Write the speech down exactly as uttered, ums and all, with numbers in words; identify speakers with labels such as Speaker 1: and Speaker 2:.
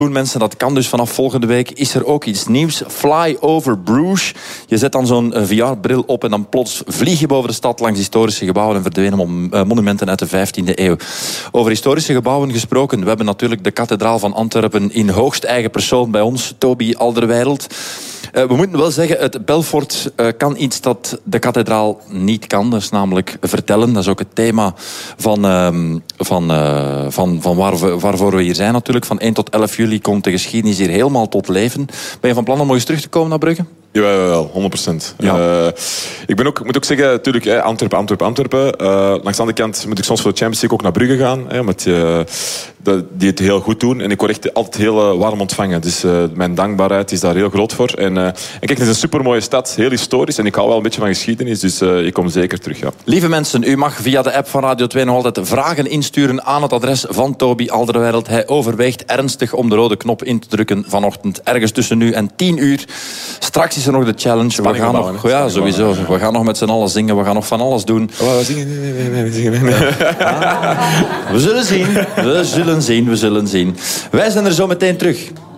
Speaker 1: Mensen, dat kan dus vanaf volgende week. Is er ook iets nieuws? Fly over Bruges. Je zet dan zo'n V R-bril op en dan plots vlieg je boven de stad langs historische gebouwen en verdwenen monumenten uit de vijftiende eeuw. Over historische gebouwen gesproken. We hebben natuurlijk de kathedraal van Antwerpen in hoogst eigen persoon bij ons. Toby Alderweireld. Uh, we moeten wel zeggen, het Belfort uh, kan iets dat de kathedraal niet kan. Dat is namelijk vertellen. Dat is ook het thema van, uh, van, uh, van, van waar we, waarvoor we hier zijn natuurlijk. Van één tot elf juli komt de geschiedenis hier helemaal tot leven. Ben je van plan om nog eens terug te komen naar Brugge?
Speaker 2: Jawel, honderd procent.
Speaker 1: Ja.
Speaker 2: Uh, ik ben ook, moet ook zeggen, natuurlijk, hè, Antwerpen, Antwerpen, Antwerpen. Uh, langs de andere kant moet ik soms voor de Champions League ook naar Brugge gaan. Hè, omdat uh, de, die het heel goed doen. En ik word echt altijd heel uh, warm ontvangen. Dus uh, mijn dankbaarheid is daar heel groot voor. En, uh, en kijk, het is een supermooie stad, heel historisch. En ik hou wel een beetje van geschiedenis, dus uh, ik kom zeker terug. Ja.
Speaker 1: Lieve mensen, u mag via de app van Radio twee nog altijd vragen insturen aan het adres van Toby Alderweireld. Hij overweegt ernstig om de rode knop in te drukken vanochtend. Ergens tussen nu en tien uur. Straks is er nog de challenge. We gaan nog, ja, sowieso. We gaan nog met z'n allen zingen. We gaan nog van alles doen.
Speaker 2: Oh, we zingen. Nee, nee, nee, we zingen. Nee.
Speaker 1: We zullen zien. We zullen zien. We zullen zien. Wij zijn er zo meteen terug.